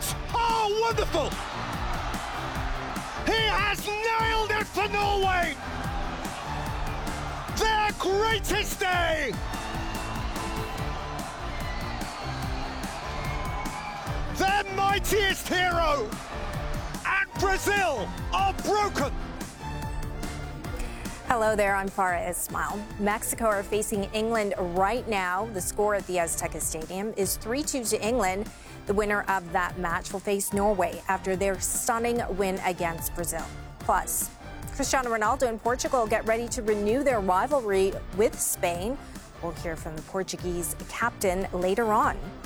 Oh, wonderful! He has nailed it for Norway! Their greatest day! Their mightiest hero! And Brazil are broken! Hello there, I'm Farah Ismail. Mexico are facing England right now. The score at the Azteca Stadium is 3-2 to England. The winner of that match will face Norway after their stunning win against Brazil. Plus, Cristiano Ronaldo and Portugal get ready to renew their rivalry with Spain. We'll hear from the Portuguese captain later on.